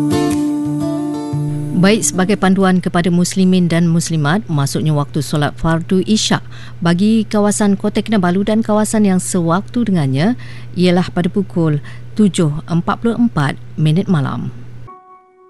Baik sebagai panduan kepada muslimin dan muslimat, masuknya waktu solat fardu isyak bagi kawasan Kota Kinabalu dan kawasan yang sewaktu dengannya ialah pada pukul 7.44 malam.